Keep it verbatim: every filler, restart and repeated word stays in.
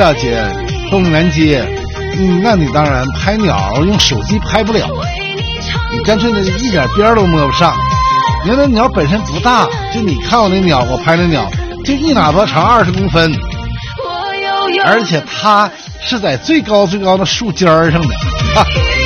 大街、东南街，嗯，那你当然拍鸟用手机拍不了，你干脆的一点边都摸不上。你看那鸟本身不大，就你看我那鸟，我拍那鸟，就一喇叭长二十公分，而且它是在最高最高的树尖上的。哈